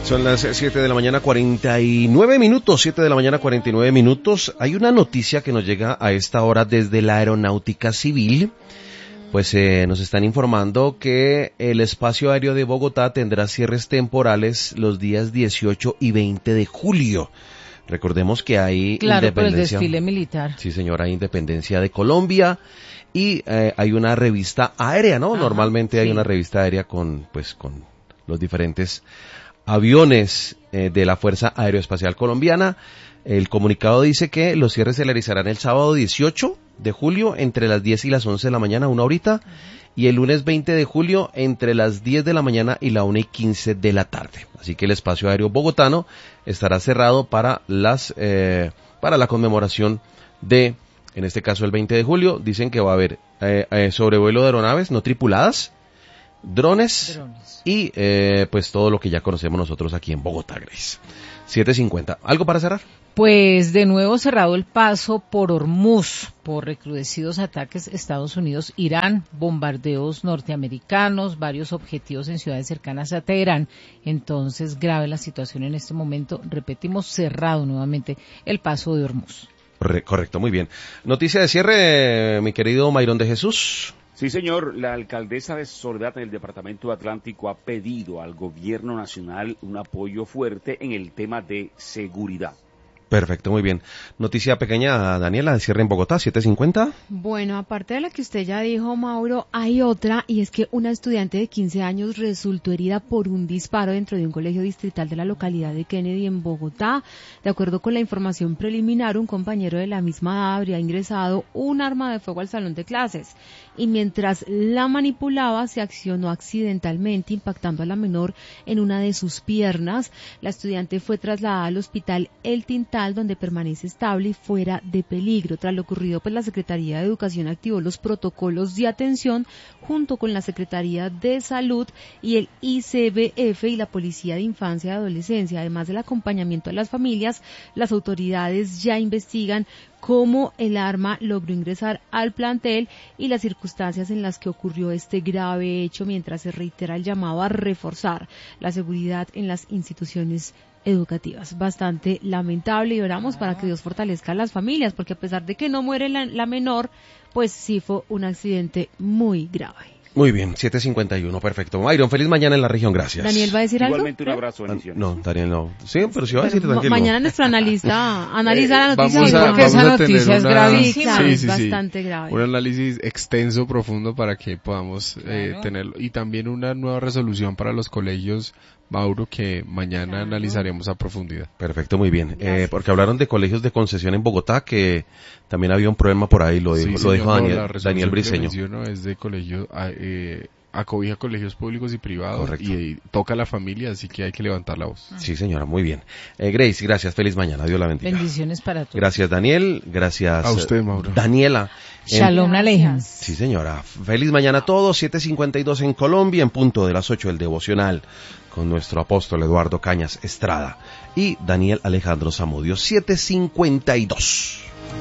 Son las 7 de la mañana 49 minutos, 7 de la mañana 49 minutos. Hay una noticia que nos llega a esta hora desde la Aeronáutica Civil. Pues nos están informando que el espacio aéreo de Bogotá tendrá cierres temporales los días 18 y 20 de julio. Recordemos que hay independencia. Por el desfile militar. Sí, señora, hay independencia de Colombia y hay una revista aérea, ¿no? Ajá, normalmente hay una revista aérea con los diferentes aviones de la Fuerza Aeroespacial Colombiana. El comunicado dice que los cierres se realizarán el sábado 18 de julio entre las 10 y las 11 de la mañana, una horita, y el lunes 20 de julio entre las 10 de la mañana y la 1:15 de la tarde. Así que el espacio aéreo bogotano estará cerrado para la conmemoración de, en este caso el 20 de julio, dicen que va a haber sobrevuelo de aeronaves no tripuladas, drones. Y pues todo lo que ya conocemos nosotros aquí en Bogotá, Grace. 7:50. ¿Algo para cerrar? Pues de nuevo cerrado el paso por Hormuz, por recrudecidos ataques Estados Unidos-Irán, bombardeos norteamericanos, varios objetivos en ciudades cercanas a Teherán. Entonces, grave la situación en este momento. Repetimos, cerrado nuevamente el paso de Hormuz. Correcto, muy bien. Noticia de cierre, mi querido Mayron de Jesús. Sí, señor. La alcaldesa de Soledad en el departamento Atlántico ha pedido al gobierno nacional un apoyo fuerte en el tema de seguridad. Perfecto, muy bien. Noticia pequeña, Daniela, de cierre en Bogotá, 7:50. Bueno, aparte de la que usted ya dijo, Mauro, hay otra, y es que una estudiante de 15 años resultó herida por un disparo dentro de un colegio distrital de la localidad de Kennedy en Bogotá. De acuerdo con la información preliminar, un compañero de la misma edad habría ingresado un arma de fuego al salón de clases, y mientras la manipulaba se accionó accidentalmente, impactando a la menor en una de sus piernas. La estudiante fue trasladada al hospital El Tintal, donde permanece estable y fuera de peligro. Tras lo ocurrido, pues la Secretaría de Educación activó los protocolos de atención junto con la Secretaría de Salud y el ICBF y la Policía de Infancia y Adolescencia. Además del acompañamiento a las familias, las autoridades ya investigan cómo el arma logró ingresar al plantel y las circunstancias en las que ocurrió este grave hecho, mientras se reitera el llamado a reforzar la seguridad en las instituciones educativas. Bastante lamentable, y oramos para que Dios fortalezca a las familias, porque a pesar de que no muere la menor, pues sí fue un accidente muy grave. Muy bien, 7:51, perfecto. Mayron, feliz mañana en la región, gracias. ¿Daniel va a decir algo? Igualmente un abrazo, bendiciones. No, Daniel no. Sí, pero sí va a decir tranquilo. Mañana nuestro analista analiza la noticia. Porque esa noticia es gravísima. Sí, bastante grave. Un análisis extenso, profundo, para que podamos tenerlo. Y también una nueva resolución para los colegios, Mauro, que mañana analizaremos a profundidad. Perfecto, muy bien. Porque hablaron de colegios de concesión en Bogotá, que también había un problema por ahí, lo dijo Daniel Briceño. Es de colegio, acobija colegios públicos y privados. Correcto. Y toca a la familia, así que hay que levantar la voz. Sí, señora, muy bien. Grace, gracias, feliz mañana, Dios la bendiga. Bendiciones para todos. Gracias, Daniel, gracias a usted, Mauro. Daniela. Shalom Alejem. Sí, señora. Feliz mañana a todos. 7:52 en Colombia, en punto de las 8 el devocional con nuestro apóstol Eduardo Cañas Estrada y Daniel Alejandro Zamudio. 7:52.